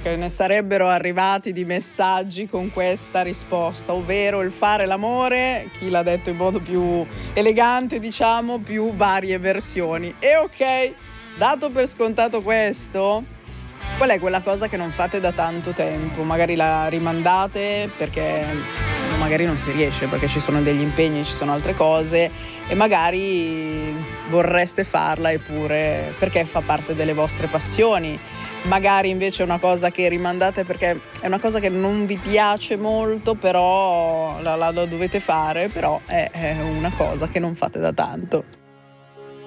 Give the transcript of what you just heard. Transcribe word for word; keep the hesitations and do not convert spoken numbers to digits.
che ne sarebbero arrivati di messaggi con questa risposta, ovvero il fare l'amore, chi l'ha detto in modo più elegante, diciamo, più varie versioni. E ok, dato per scontato questo, qual è quella cosa che non fate da tanto tempo? Magari la rimandate perché magari non si riesce, perché ci sono degli impegni, ci sono altre cose e magari vorreste farla eppure perché fa parte delle vostre passioni. Magari invece è una cosa che rimandate perché è una cosa che non vi piace molto, però la, la, la dovete fare, però è, è una cosa che non fate da tanto.